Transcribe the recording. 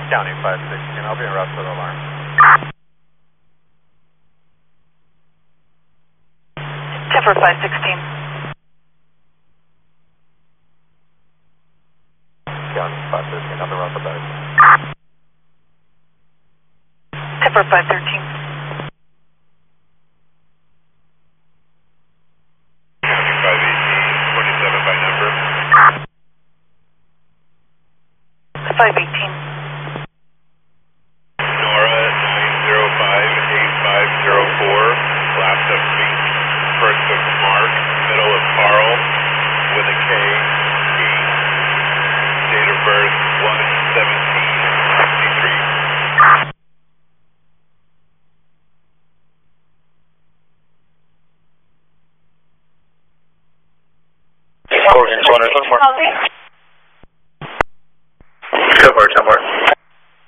County 516, I'll be en route for the alarm. 10 for 516. County 513, I'll be en route for bed. 10 for 513. 518. Nora 9058504, last of Meek, first of Mark, middle of Carl, with a K, P, date of birth 1/17/63. Go for it, 10 more.